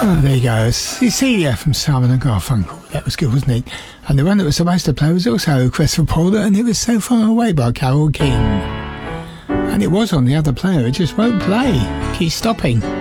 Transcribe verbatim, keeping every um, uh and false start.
Oh, there you go. Cecilia from Simon and Garfunkel. That was good, wasn't it? And the one that was supposed to play was also Christopher Porter, and it was So Far Away by Carole King. And it was on the other player, it just won't play. Keeps stopping.